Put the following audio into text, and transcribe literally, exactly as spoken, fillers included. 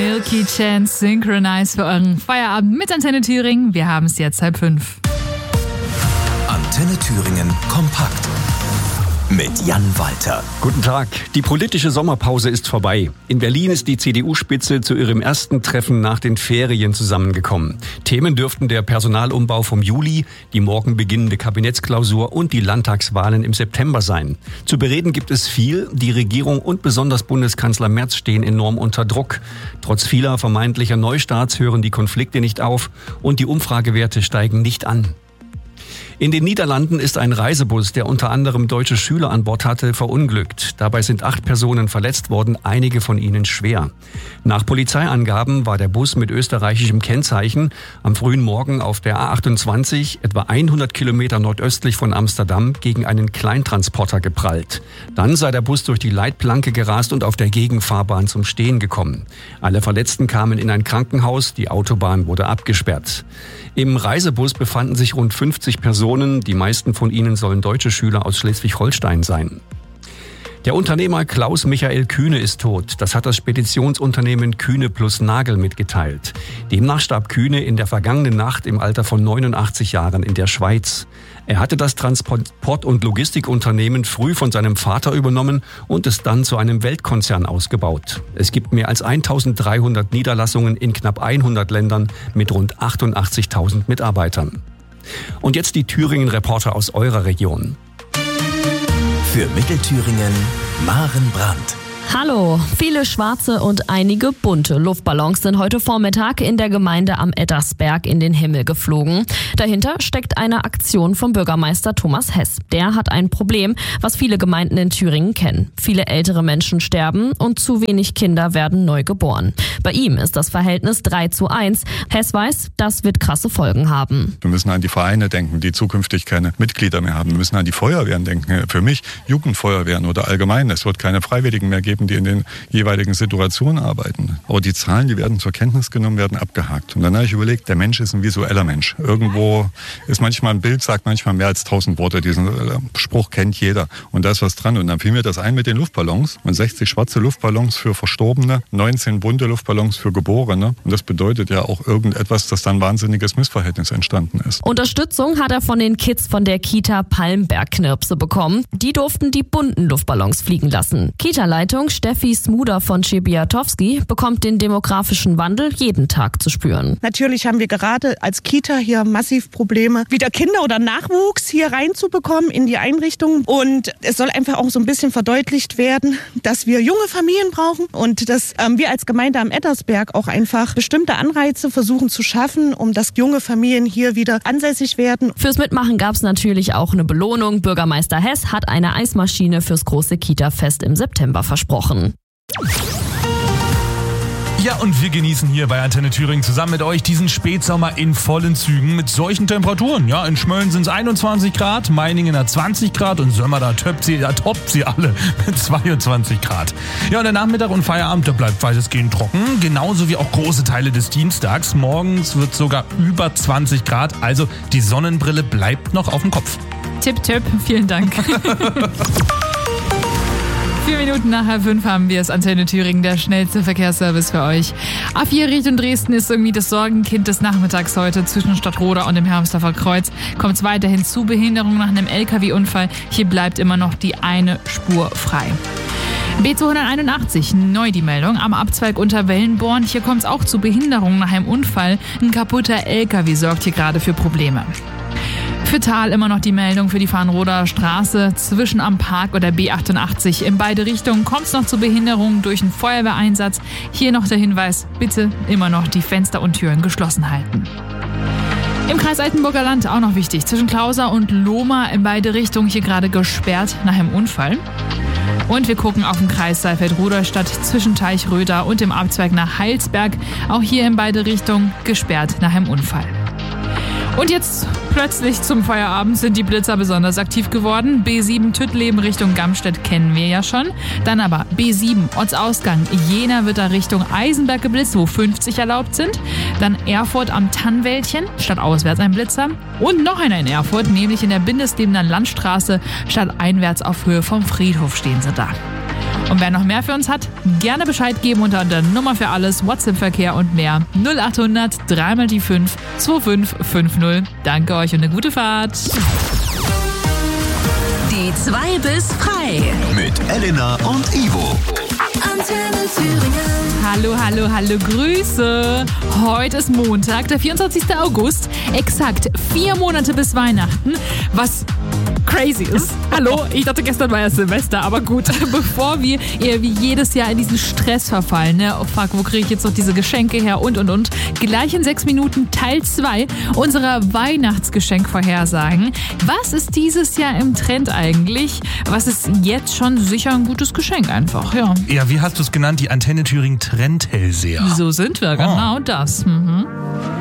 Milky Chance Synchronize für euren Feierabend mit Antenne Thüringen. Wir haben es jetzt halb fünf. Antenne Thüringen kompakt mit Jan Walter. Guten Tag. Die politische Sommerpause ist vorbei. In Berlin ist die C D U-Spitze zu ihrem ersten Treffen nach den Ferien zusammengekommen. Themen dürften der Personalumbau vom Juli, die morgen beginnende Kabinettsklausur und die Landtagswahlen im September sein. Zu bereden gibt es viel. Die Regierung und besonders Bundeskanzler Merz stehen enorm unter Druck. Trotz vieler vermeintlicher Neustarts hören die Konflikte nicht auf und die Umfragewerte steigen nicht an. In den Niederlanden ist ein Reisebus, der unter anderem deutsche Schüler an Bord hatte, verunglückt. Dabei sind acht Personen verletzt worden, einige von ihnen schwer. Nach Polizeiangaben war der Bus mit österreichischem Kennzeichen am frühen Morgen auf der A achtundzwanzig, etwa hundert Kilometer nordöstlich von Amsterdam, gegen einen Kleintransporter geprallt. Dann sei der Bus durch die Leitplanke gerast und auf der Gegenfahrbahn zum Stehen gekommen. Alle Verletzten kamen in ein Krankenhaus, die Autobahn wurde abgesperrt. Im Reisebus befanden sich rund fünfzig Personen, die meisten von ihnen sollen deutsche Schüler aus Schleswig-Holstein sein. Der Unternehmer Klaus Michael Kühne ist tot. Das hat das Speditionsunternehmen Kühne plus Nagel mitgeteilt. Demnach starb Kühne in der vergangenen Nacht im Alter von neunundachtzig Jahren in der Schweiz. Er hatte das Transport- und Logistikunternehmen früh von seinem Vater übernommen und es dann zu einem Weltkonzern ausgebaut. Es gibt mehr als eintausenddreihundert Niederlassungen in knapp hundert Ländern mit rund achtundachtzigtausend Mitarbeitern. Und jetzt die Thüringen-Reporter aus eurer Region. Für Mittelthüringen Maren Brandt. Hallo, viele schwarze und einige bunte Luftballons sind heute Vormittag in der Gemeinde am Ettersberg in den Himmel geflogen. Dahinter steckt eine Aktion vom Bürgermeister Thomas Hess. Der hat ein Problem, was viele Gemeinden in Thüringen kennen. Viele ältere Menschen sterben und zu wenig Kinder werden neu geboren. Bei ihm ist das Verhältnis drei zu eins. Hess weiß, das wird krasse Folgen haben. Wir müssen an die Vereine denken, die zukünftig keine Mitglieder mehr haben. Wir müssen an die Feuerwehren denken. Für mich Jugendfeuerwehren oder allgemein. Es wird keine Freiwilligen mehr geben, die in den jeweiligen Situationen arbeiten. Aber die Zahlen, die werden zur Kenntnis genommen, werden abgehakt. Und dann habe ich überlegt, der Mensch ist ein visueller Mensch. Irgendwo ist manchmal ein Bild, sagt manchmal mehr als tausend Worte. Diesen Spruch kennt jeder. Und da ist was dran. Und dann fiel mir das ein mit den Luftballons. Und sechzig schwarze Luftballons für Verstorbene, neunzehn bunte Luftballons für Geborene. Und das bedeutet ja auch irgendetwas, dass dann ein wahnsinniges Missverhältnis entstanden ist. Unterstützung hat er von den Kids von der Kita Palmberg-Knirpse bekommen. Die durften die bunten Luftballons fliegen lassen. Kita-Leitung Steffi Smuda von Schibiatowski bekommt den demografischen Wandel jeden Tag zu spüren. Natürlich haben wir gerade als Kita hier massiv Probleme, wieder Kinder oder Nachwuchs hier reinzubekommen in die Einrichtung. Und es soll einfach auch so ein bisschen verdeutlicht werden, dass wir junge Familien brauchen und dass ähm, wir als Gemeinde am Ettersberg auch einfach bestimmte Anreize versuchen zu schaffen, um dass junge Familien hier wieder ansässig werden. Fürs Mitmachen gab es natürlich auch eine Belohnung. Bürgermeister Hess hat eine Eismaschine fürs große Kita-Fest im September versprochen. Ja, und wir genießen hier bei Antenne Thüringen zusammen mit euch diesen Spätsommer in vollen Zügen mit solchen Temperaturen. Ja, in Schmölln sind es einundzwanzig Grad, Meiningen hat zwanzig Grad und Sömmer, da toppt sie, da toppt sie alle mit zweiundzwanzig Grad. Ja, und der Nachmittag und Feierabend, der bleibt weitestgehend trocken, genauso wie auch große Teile des Dienstags. Morgens wird sogar über zwanzig Grad, also die Sonnenbrille bleibt noch auf dem Kopf. Tipp, Tipp, vielen Dank. Vier Minuten nach halb fünf haben wir es. Antenne Thüringen, der schnellste Verkehrsservice für euch. A vier Richtung Dresden ist irgendwie das Sorgenkind des Nachmittags heute. Zwischen Stadtroda und dem Hermsdorfer Kreuz kommt es weiterhin zu Behinderung nach einem L K W-Unfall. Hier bleibt immer noch die eine Spur frei. B zweihunderteinundachtzig, neu die Meldung, am Abzweig unter Wellenborn. Hier kommt es auch zu Behinderung nach einem Unfall. Ein kaputter L K W sorgt hier gerade für Probleme. Für Thal immer noch die Meldung für die Farnroder Straße zwischen am Park oder B achtundachtzig. In beide Richtungen kommt es noch zu Behinderungen durch einen Feuerwehreinsatz. Hier noch der Hinweis, bitte immer noch die Fenster und Türen geschlossen halten. Im Kreis Altenburger Land auch noch wichtig. Zwischen Klauser und Lohmar in beide Richtungen hier gerade gesperrt nach einem Unfall. Und wir gucken auf den Kreis Saalfeld-Rudolstadt zwischen Teichröder und dem Abzweig nach Heilsberg. Auch hier in beide Richtungen gesperrt nach einem Unfall. Und jetzt plötzlich zum Feierabend sind die Blitzer besonders aktiv geworden. B sieben Tüttleben Richtung Gamstedt kennen wir ja schon. Dann aber B sieben Ortsausgang Jena wird da Richtung Eisenberg geblitzt, wo fünfzig erlaubt sind. Dann Erfurt am Tannwäldchen, statt auswärts ein Blitzer. Und noch einer in Erfurt, nämlich in der Bindeslebener Landstraße, statt einwärts auf Höhe vom Friedhof stehen sie da. Und wer noch mehr für uns hat, gerne Bescheid geben unter der Nummer für alles, WhatsApp-Verkehr und mehr. null achthundert drei mal die fünf zwei fünf fünf null. Danke euch und eine gute Fahrt. Die zwei bis frei. Mit Elena und Ivo. Antenne Thüringen. Hallo, hallo, hallo, Grüße. Heute ist Montag, der vierundzwanzigster August. Exakt vier Monate bis Weihnachten. Was crazy ist. Hallo, ich dachte, gestern war ja Silvester, aber gut. Bevor wir eher wie jedes Jahr in diesen Stress verfallen, ne? Oh fuck, wo kriege ich jetzt noch diese Geschenke her und und und. Gleich in sechs Minuten Teil zwei unserer Weihnachtsgeschenkvorhersagen. Was ist dieses Jahr im Trend eigentlich? Was ist jetzt schon sicher ein gutes Geschenk einfach, ja. Ja, wie hast du es genannt? Die Antenne Thüringen Trendhellseher. So sind wir, genau das. Mhm.